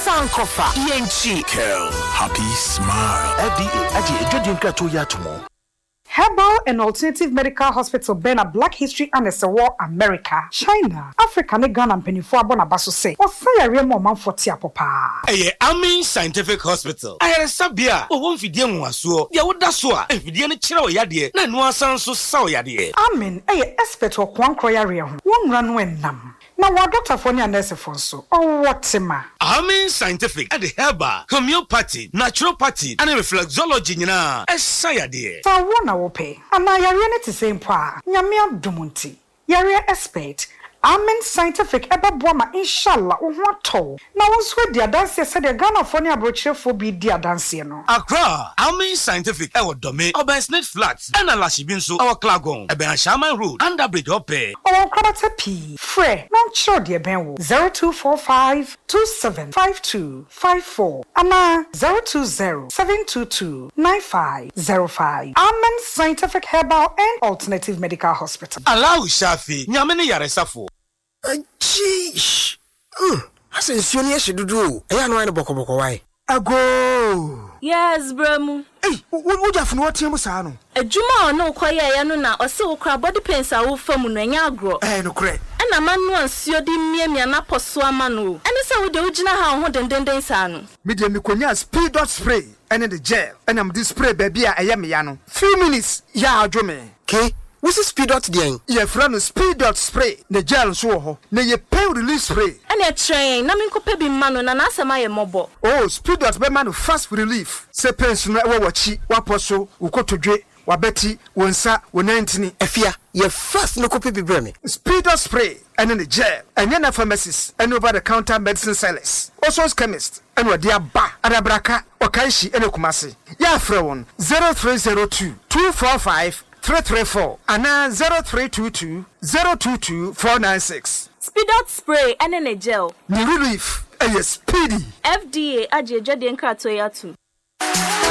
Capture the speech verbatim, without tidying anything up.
Sankofa, E N G. Kel, happy smile. F D A, Adi, Ejodi Nkrato Yatomo. Herbal and Alternative Medical Hospital Bena Black History and the War America, China, Africa, ne Ghana Penifo Abonabaso say, or say a real moment for Tia Papa. Eh, Amin Scientific Hospital. I had a sabia, or one Fidian was so, ya would that's what, if Fidian Chiro Yadi, na no sound so sour yadi. Amin, eh, expert or Kwan Kroyaria, one run when nam. Now, what Doctor Fonia Nurse Fonso, or what Sima? Amin Scientific at the Herbal, Homeopathy, Naturopathy, and Reflexology, na, as Sayadi. So, one hour pay, and I are to same pa, Yamia Dumunti, Yaria expert. Amen Scientific eba boama inshallah ohwato na wonso dia dance said the Ghana phone abrochefo bi dia dance no Accra Amen Scientific e wodome Obansnet Flats and Alashibinso our Klagon ebe Shaman Road under bridge ope o krabata p frɛ non sure de ben wo zero two four five two seven five two five four ana zero two zero seven two two nine five zero five. Amen Scientific Herbal and Alternative Medical Hospital. Allow Shafi nyame ne yaresafo. Jeez. Hmm. Asa nsuo ne ehye dodo. Eya no ane boko boko wai. Ago. Yes, Bremu. Hey, wo jafo no watem sa no. Adwuma no koye ya no na ose wo kra body pains a wo fam no enya agro. Eh no kre. Ana manu ansuo di miamia na poso ama no. Ene se wo de ugina ha ho dendenden sa no. Me de me konya speed dot spray ene the gel. Ene am this spray baby a eye me ya no. Few minutes ya adwome. Ke what's speed dot den? Ye fra no speed dot spray. The gel so ho. Na ye pain release spray. Ene train na me nkope bi ma no na na asema ye mobo. Oh, speed dot be man fast relief. Se pains no e wachi, waposo, ukotodwe, wabeti, wonsa, wonantini. Efia, ye fast no kope bi breme. Speed dot spray and in the gel. And in pharmacies and over the counter medicine sellers. Also chemist and what dia ba adabraka okanshi ene kumase. Ya fra won zero three zero two two four five three three four and zero three two two zero two two four nine six. Speed out spray and in a gel. Ni relief and speedy. F D A aje jade nkrato ya tu.